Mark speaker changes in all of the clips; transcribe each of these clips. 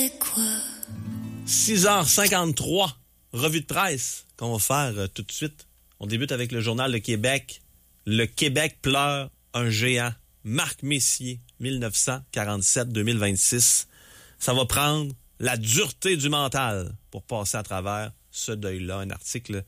Speaker 1: 6h53, revue de presse qu'on va faire tout de suite. On débute avec le Journal de Québec. Le Québec pleure un géant. Marc Messier, 1947-2026. Ça va prendre la dureté du mental pour passer à travers ce deuil-là. Un article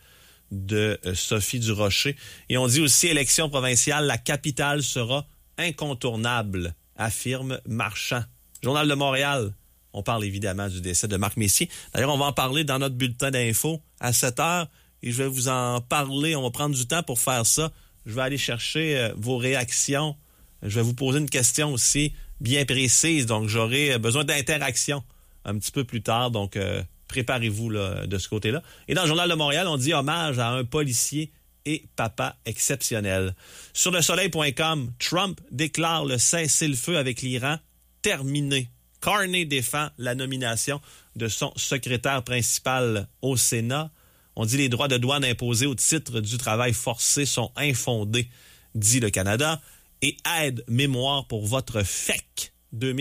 Speaker 1: de Sophie Durocher. Et on dit aussi, élection provinciale, la capitale sera incontournable, affirme Marchand. Journal de Montréal. On parle évidemment du décès de Marc Messier. D'ailleurs, on va en parler dans notre bulletin d'infos à 7h et je vais vous en parler. On va prendre du temps pour faire ça. Je vais aller chercher vos réactions. Je vais vous poser une question aussi bien précise. Donc, j'aurai besoin d'interaction un petit peu plus tard. Donc, préparez-vous là, de ce côté-là. Et dans le Journal de Montréal, on dit hommage à un policier et papa exceptionnel. Sur lesoleil.com, Trump déclare le cessez-le-feu avec l'Iran terminé. Carney défend la nomination de son secrétaire principal au Sénat. On dit les droits de douane imposés au titre du travail forcé sont infondés, dit le Canada. Et aide mémoire pour votre FEC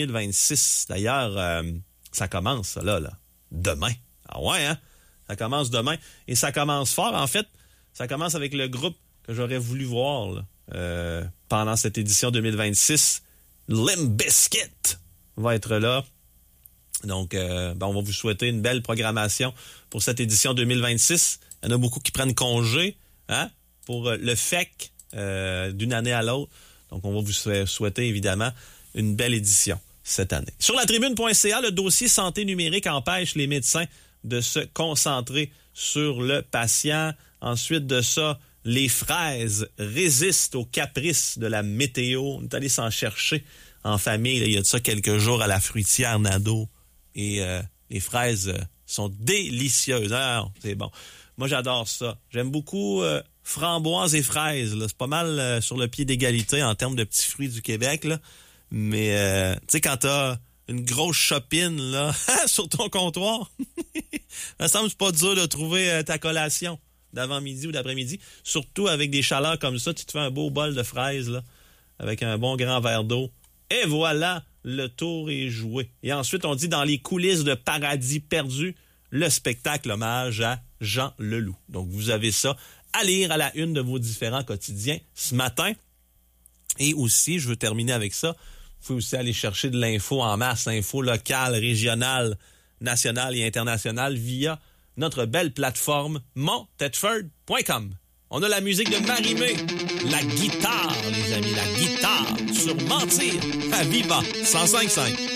Speaker 1: 2026. D'ailleurs, ça commence là, demain. Ah ouais, hein? Ça commence demain. Et ça commence fort. En fait, ça commence avec le groupe que j'aurais voulu voir là, pendant cette édition 2026. Limp Bizkit va être là. Donc, on va vous souhaiter une belle programmation pour cette édition 2026. Il y en a beaucoup qui prennent congé pour le FEC d'une année à l'autre. Donc, on va vous souhaiter évidemment une belle édition cette année. Sur la tribune.ca, le dossier santé numérique empêche les médecins de se concentrer sur le patient. Ensuite de ça, les fraises résistent aux caprices de la météo. On est allé s'en chercher en famille, là, il y a de ça quelques jours à la fruitière Nadeau. Et les fraises sont délicieuses. Ah, c'est bon. Moi, j'adore ça. J'aime beaucoup framboises et fraises. Là. C'est pas mal sur le pied d'égalité en termes de petits fruits du Québec. Là. Mais, tu sais, quand t'as une grosse chopine là, sur ton comptoir, ça semble pas dur de trouver ta collation d'avant-midi ou d'après-midi. Surtout avec des chaleurs comme ça, tu te fais un beau bol de fraises là, avec un bon grand verre d'eau. Et voilà, le tour est joué. Et ensuite, on dit dans les coulisses de Paradis perdu, le spectacle hommage à Jean Leloup. Donc, vous avez ça à lire à la une de vos différents quotidiens ce matin. Et aussi, je veux terminer avec ça, vous pouvez aussi aller chercher de l'info en masse, info locale, régionale, nationale et internationale via notre belle plateforme montetford.com. On a la musique de Marie-Mé, la guitare, les amis, la guitare sur Mentir à Viva 105.5.